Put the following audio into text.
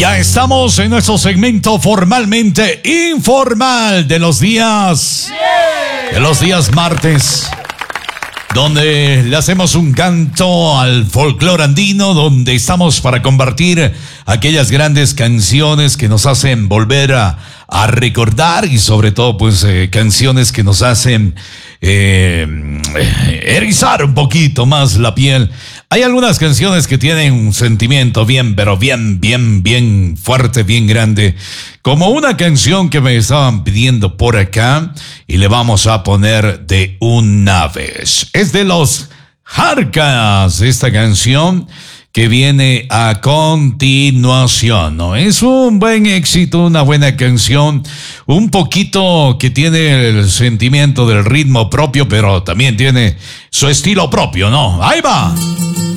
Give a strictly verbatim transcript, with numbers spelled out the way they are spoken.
Ya estamos en nuestro segmento formalmente informal de los días, de los días martes, donde le hacemos un canto al folclore andino, donde estamos para compartir aquellas grandes canciones que nos hacen volver a, a recordar y sobre todo pues eh, canciones que nos hacen eh, erizar un poquito más la piel. Hay algunas canciones que tienen un sentimiento bien, pero bien, bien, bien fuerte, bien grande. Como una canción que me estaban pidiendo por acá y le vamos a poner de una vez. Es de los Jarcas, esta canción que viene a continuación, ¿no? Es un buen éxito, una buena canción, un poquito que tiene el sentimiento del ritmo propio, pero también tiene su estilo propio, ¿no? ¡Ahí va!